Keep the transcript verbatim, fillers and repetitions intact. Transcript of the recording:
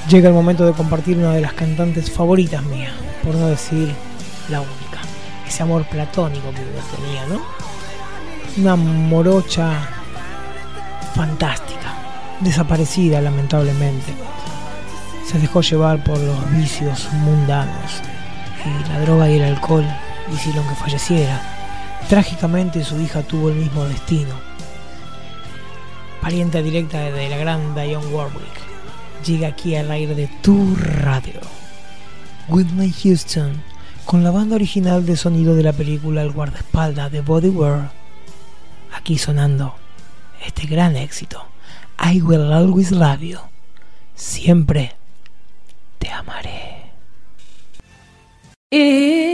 Llega el momento de compartir una de las cantantes favoritas mías, por no decir la única. Ese amor platónico que yo tenía, ¿no? Una morocha fantástica, desaparecida lamentablemente. Se dejó llevar por los vicios mundanos y la droga y el alcohol hicieron que falleciera. Trágicamente su hija tuvo el mismo destino. Pariente directa de la gran Dionne Warwick, llega aquí al aire de tu radio. Whitney Houston, con la banda original de sonido de la película El guardaespaldas de Body World. Aquí sonando este gran éxito, I Will Always Love You. Siempre te amaré. Eh